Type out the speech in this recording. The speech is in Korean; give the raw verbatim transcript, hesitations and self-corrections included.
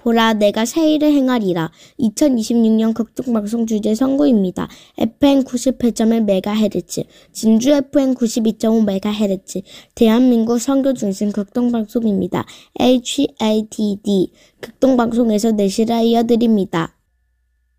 보라, 내가 새 일을 행하리라. 이천이십육 년 극동방송 주제 선구입니다. 에프엠 구십팔 점 일 메가헤르츠, 진주 에프엠 구십이 점 오 메가헤르츠, 대한민국 선교 중심 극동방송입니다. 에이치에이티디, 극동방송에서 내시라 이어드립니다.